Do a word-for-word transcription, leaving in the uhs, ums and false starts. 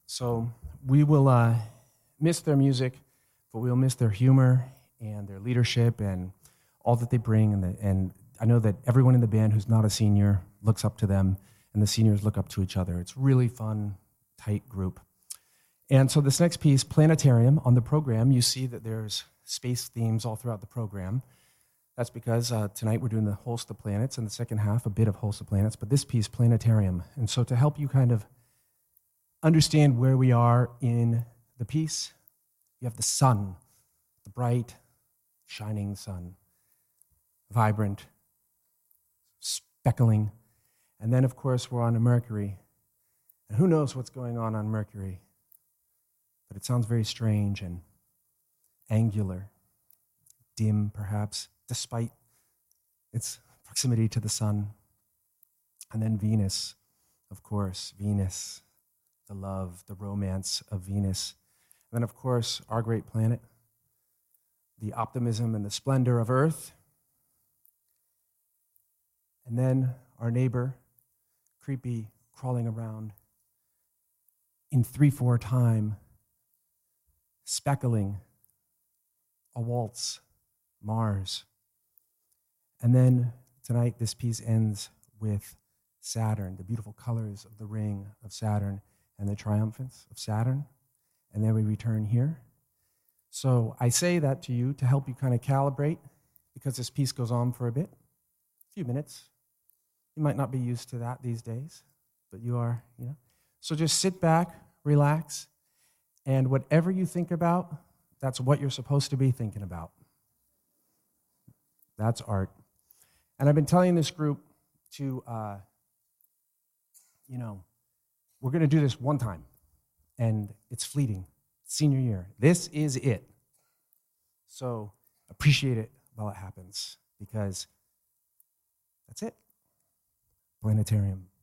So we will uh, miss their music, but we'll miss their humor and their leadership and all that they bring. And, the, and I know that everyone in the band who's not a senior looks up to them, and the seniors look up to each other. It's really fun, tight group. And so this next piece, Planetarium, on the program, you see that there's space themes all throughout the program. That's because uh, tonight we're doing the Holst the Planets, and the second half, a bit of Holst the Planets, but this piece, Planetarium. And so to help you kind of understand where we are in the piece, you have the sun, the bright, shining sun, vibrant, speckling. And then, of course, we're on a Mercury. And who knows what's going on on Mercury? But it sounds very strange and angular, dim, perhaps, despite its proximity to the sun. And then Venus, of course, Venus, the love, the romance of Venus. And then, of course, our great planet, the optimism and the splendor of Earth. And then our neighbor, creepy, crawling around in three four time, speckling, a waltz, Mars. And then tonight, this piece ends with Saturn, the beautiful colors of the ring of Saturn and the triumphance of Saturn. And then we return here. So I say that to you to help you kind of calibrate, because this piece goes on for a bit, a few minutes. You might not be used to that these days, but you are, you know. So just sit back, relax, and whatever you think about, that's what you're supposed to be thinking about. That's art. And I've been telling this group to, uh, you know, we're going to do this one time, and it's fleeting. Senior year. This is it. So appreciate it while it happens, because that's it. Planetarium.